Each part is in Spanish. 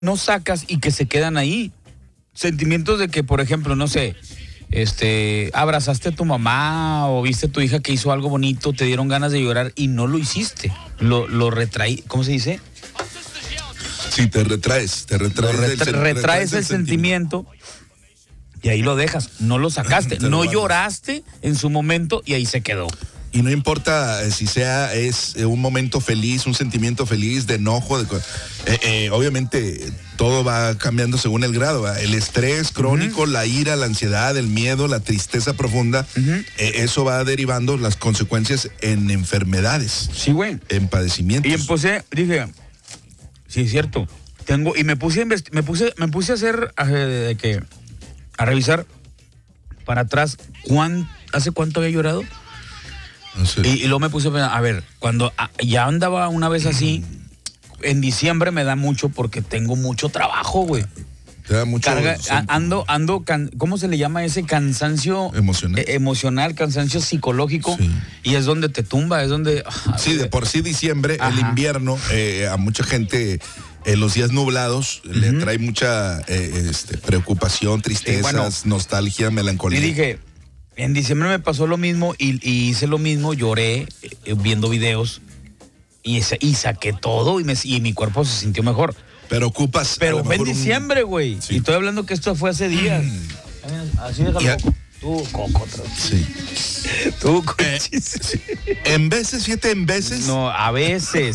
no sacas y que se quedan ahí. Sentimientos de que, por ejemplo, no sé, abrazaste a tu mamá o viste a tu hija que hizo algo bonito, te dieron ganas de llorar y no lo hiciste. Lo retraí, ¿cómo se dice? Sí, te retraes retraes el sentimiento y ahí lo dejas, no lo sacaste, no lloraste en su momento y ahí se quedó. Y no importa si es un momento feliz, un sentimiento feliz, de enojo, obviamente todo va cambiando según el grado, ¿verdad? El estrés crónico, la ira, la ansiedad, el miedo, la tristeza profunda, eso va derivando las consecuencias en enfermedades. Sí, güey. En padecimientos. Y dije, sí, es cierto. Y me puse a hacer, a revisar para atrás, ¿hace cuánto había llorado? No sé. Y luego me puse a ver, cuando ya andaba una vez así, en diciembre me da mucho porque tengo mucho trabajo, güey. Te da mucho... ¿Cómo se le llama ese cansancio? Emocional, cansancio psicológico. Sí. Y es donde te tumba, es donde... Sí, de por sí diciembre, el invierno, a mucha gente... los días nublados le trae mucha preocupación, tristezas, nostalgia, melancolía. Y dije, en diciembre me pasó lo mismo y hice lo mismo, lloré viendo videos y saqué todo y mi cuerpo se sintió mejor. Pero fue en diciembre, güey. Sí. Y estoy hablando que esto fue hace días. Así déjalo. Tú, Coco, otra vez. Sí. Tú, sí. En veces. No, a veces.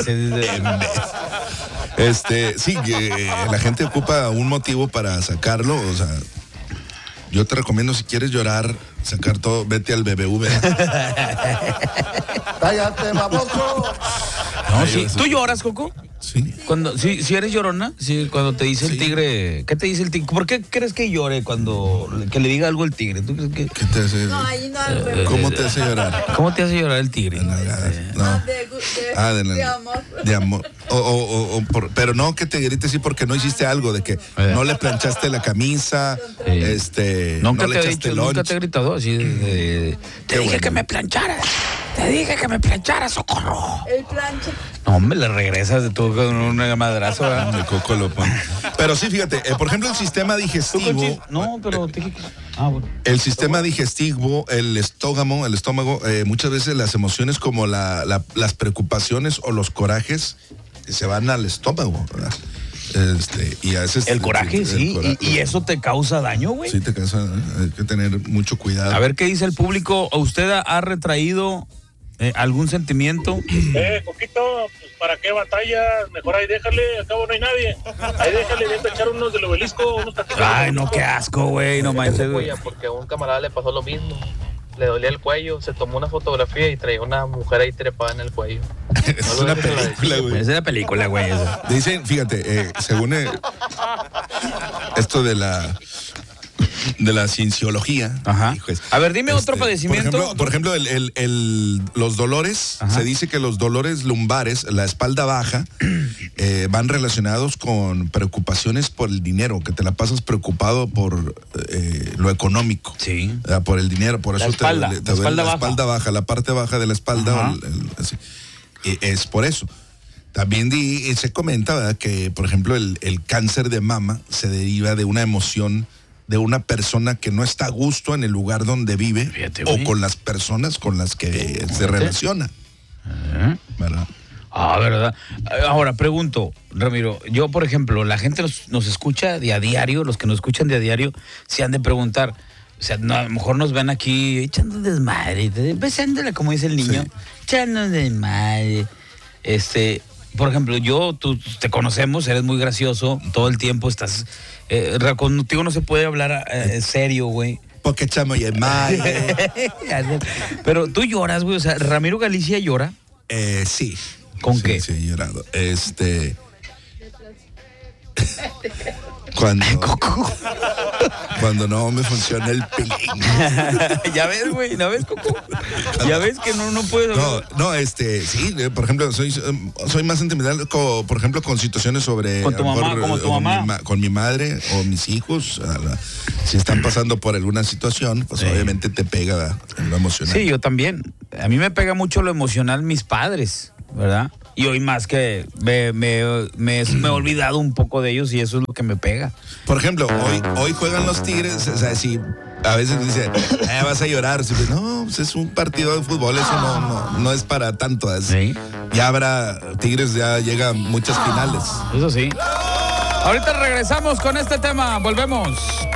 Sí, la gente ocupa un motivo para sacarlo, o sea, yo te recomiendo, si quieres llorar, sacar todo, vete al BBV. Cállate, baboso. No, sí. ¿Tú lloras, Coco? Sí. Si eres llorona, sí, cuando te dice el tigre, ¿qué te dice el tigre? ¿Por qué crees que llore cuando que le diga algo el tigre? ¿Tú crees que? ¿Qué te hace? No, ahí no. ¿Cómo te hace llorar? ¿Cómo te hace llorar el tigre? No. De amor. Pero no que te grites sí porque no hiciste algo, de que no le planchaste la camisa, nunca no le echaste lunch. Nunca te he gritado así te dije que me plancharas. Te dije que me plancharas, socorro. El plancha. No, hombre, le regresas de todo con una madrazo. De Coco lo pone. Pero sí, fíjate, por ejemplo, el sistema digestivo. No, pero te dije que... bueno. El sistema digestivo, el estómago, muchas veces las emociones como las preocupaciones o los corajes se van al estómago, ¿verdad? Y a veces el coraje, sí, coraje, y eso te causa daño, güey. Sí, te causa, hay que tener mucho cuidado. A ver qué dice el público. ¿Usted ha retraído algún sentimiento? Coquito, pues ¿para qué batalla? Mejor ahí déjale, al cabo no hay nadie. Ahí déjale, vente a echar unos del obelisco, unos taquitos. Ay, no, qué asco, güey, no manches, güey. Porque a un camarada le pasó lo mismo. Le dolía el cuello, se tomó una fotografía y traía una mujer ahí trepada en el cuello. Es una película, güey. Es una película, güey. Dicen, fíjate, según esto de la cienciología. Ajá. A ver, dime otro padecimiento. Por ejemplo, los dolores. Ajá. Se dice que los dolores lumbares, la espalda baja, van relacionados con preocupaciones por el dinero, que te la pasas preocupado por lo económico. Sí. Por el dinero, por eso la espalda baja, la parte baja de la espalda. Es por eso. También se comenta, ¿verdad?, que, por ejemplo, el cáncer de mama se deriva de una emoción de una persona que no está a gusto en el lugar donde vive. Fíjate, o con las personas con las que se relaciona. ¿Verdad? ¿Verdad? Ahora, pregunto, Ramiro, yo, por ejemplo, la gente nos escucha de a diario, los que nos escuchan de a diario, se han de preguntar, o sea, a lo mejor nos ven aquí echando desmadre, besándole, como dice el niño, sí, echando desmadre. Por ejemplo, tú te conocemos, eres muy gracioso, todo el tiempo estás... contigo no se puede hablar serio, güey. Porque chamo y el mal. Pero tú lloras, güey, o sea, ¿Ramiro Galicia llora? Sí. ¿Con qué? Sí, he llorado. Cuando no me funciona el pilín. Ya ves, güey, ¿no ves, Coco? Ya ves que no puedo. Sí, por ejemplo, soy más sentimental, por ejemplo, con situaciones sobre... Con tu mamá, como tu mamá. Con mi madre o mis hijos. Si están pasando por alguna situación, pues sí, obviamente te pega en lo emocional. Sí, yo también. A mí me pega mucho lo emocional mis padres. ¿verdad? Y hoy más que me he olvidado un poco de ellos y eso es lo que me pega. Por ejemplo, hoy juegan los Tigres, o sea, si a veces dice, vas a llorar. No, pues es un partido de fútbol, eso no es para tanto. Sí. Ya Tigres ya llega a muchas finales. Eso sí. Ahorita regresamos con este tema, volvemos.